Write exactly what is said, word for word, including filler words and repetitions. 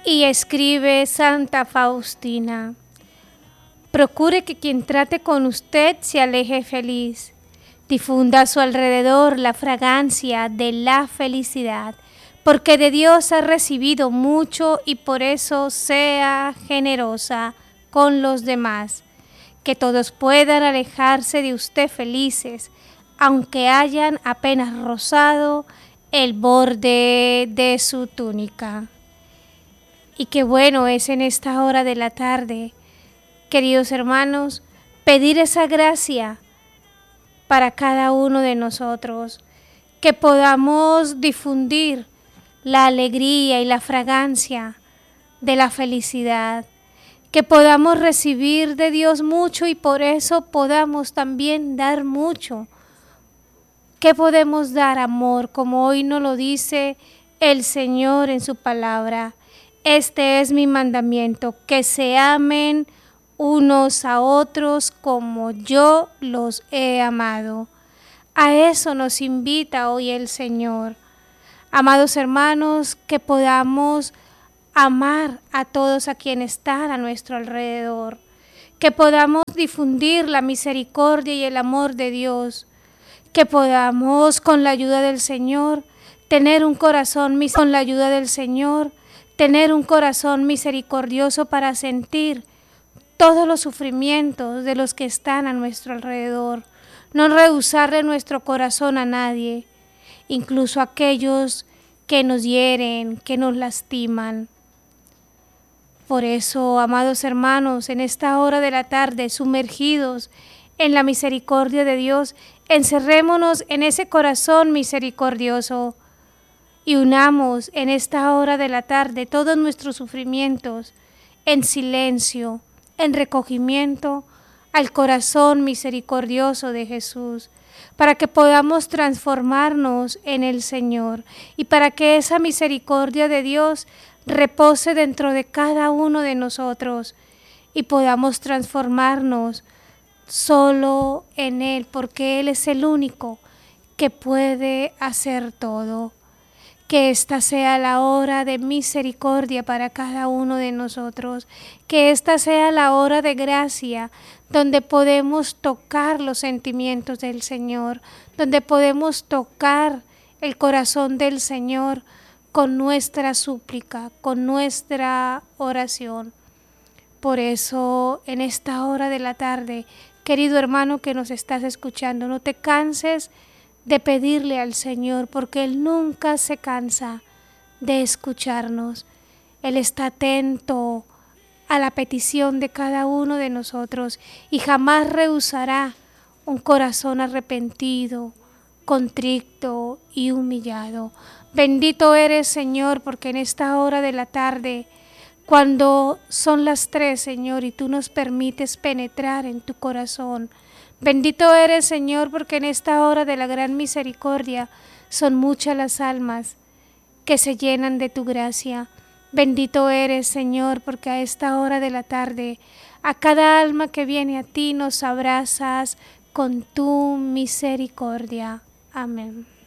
Y escribe Santa Faustina: procure que quien trate con usted se aleje feliz. Difunda a su alrededor la fragancia de la felicidad, porque de Dios ha recibido mucho y por eso sea generosa con los demás. Que todos puedan alejarse de usted felices, aunque hayan apenas rozado el borde de su túnica. Y qué bueno es en esta hora de la tarde, queridos hermanos, pedir esa gracia para cada uno de nosotros, que podamos difundir la alegría y la fragancia de la felicidad, que podamos recibir de Dios mucho y por eso podamos también dar mucho. ¿Qué podemos dar? Amor, como hoy nos lo dice el Señor en su palabra. Este es mi mandamiento, que se amen unos a otros como yo los he amado. A eso nos invita hoy el Señor. Amados hermanos, que podamos amar a todos a quienes están a nuestro alrededor, que podamos difundir la misericordia y el amor de Dios, que podamos con la ayuda del Señor tener un corazón con la ayuda del Señor tener un corazón misericordioso para sentir todos los sufrimientos de los que están a nuestro alrededor, no rehusarle nuestro corazón a nadie, incluso a aquellos que nos hieren, que nos lastiman. Por eso, amados hermanos, en esta hora de la tarde, sumergidos en la misericordia de Dios, encerrémonos en ese corazón misericordioso y unamos en esta hora de la tarde todos nuestros sufrimientos en silencio, en recogimiento al corazón misericordioso de Jesús, para que podamos transformarnos en el Señor y para que esa misericordia de Dios repose dentro de cada uno de nosotros y podamos transformarnos solo en Él, porque Él es el único que puede hacer todo. Que esta sea la hora de misericordia para cada uno de nosotros, que esta sea la hora de gracia, donde podemos tocar los sentimientos del Señor, donde podemos tocar el corazón del Señor con nuestra súplica, con nuestra oración. Por eso, en esta hora de la tarde, querido hermano que nos estás escuchando, no te canses de pedirle al Señor, porque Él nunca se cansa de escucharnos. Él está atento a la petición de cada uno de nosotros y jamás rehusará un corazón arrepentido, contrito y humillado. Bendito eres, Señor, porque en esta hora de la tarde, cuando son las tres, Señor, y tú nos permites penetrar en tu corazón, bendito eres, Señor, porque en esta hora de la gran misericordia son muchas las almas que se llenan de tu gracia. Bendito eres, Señor, porque a esta hora de la tarde, a cada alma que viene a ti nos abrazas con tu misericordia. Amén.